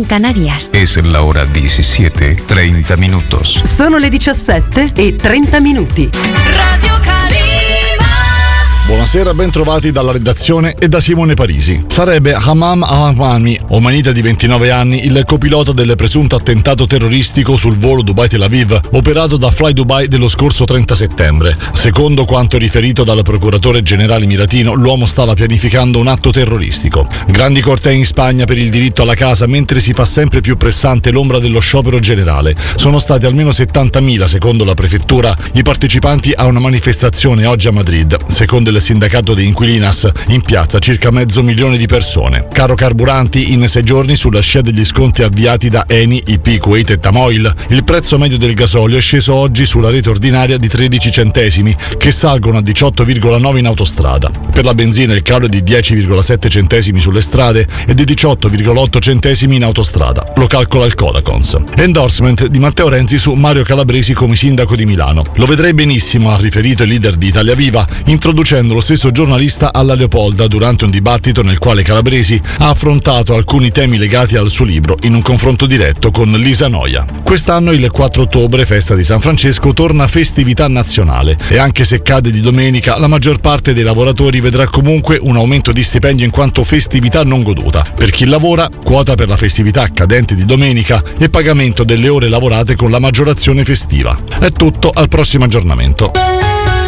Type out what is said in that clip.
en Canarias. Es la hora 17:30 minutos. Sono le 17:30. Radio Calima. Buonasera, ben trovati dalla redazione e da Simone Parisi. Sarebbe Hamam al-Ahmami, omanita di 29 anni, il copilota del presunto attentato terroristico sul volo Dubai-Tel Aviv, operato da Fly Dubai dello scorso 30 settembre. Secondo quanto riferito dal procuratore generale miratino, l'uomo stava pianificando un atto terroristico. Grandi cortei in Spagna per il diritto alla casa, mentre si fa sempre più pressante l'ombra dello sciopero generale. Sono stati almeno 70.000, secondo la prefettura, i partecipanti a una manifestazione oggi a Madrid. Secondo il sindacato di Inquilinas, in piazza circa 500.000 di persone. Caro carburanti, in 6 giorni, sulla scia degli sconti avviati da Eni, IP, Kuwait e Tamoil, il prezzo medio del gasolio è sceso oggi sulla rete ordinaria di 13 centesimi, che salgono a 18,9 in autostrada. Per la benzina il calo è di 10,7 centesimi sulle strade e di 18,8 centesimi in autostrada. Lo calcola il Codacons. Endorsement di Matteo Renzi su Mario Calabresi come sindaco di Milano. Lo vedrei benissimo, ha riferito il leader di Italia Viva, introducendo lo stesso giornalista alla Leopolda durante un dibattito nel quale Calabresi ha affrontato alcuni temi legati al suo libro in un confronto diretto con Lisa Noia. Quest'anno, il 4 ottobre, festa di San Francesco, torna festività nazionale e anche se cade di domenica, la maggior parte dei lavoratori vedrà comunque un aumento di stipendio in quanto festività non goduta. Per chi lavora, quota per la festività cadente di domenica e pagamento delle ore lavorate con la maggiorazione festiva. È tutto, al prossimo aggiornamento.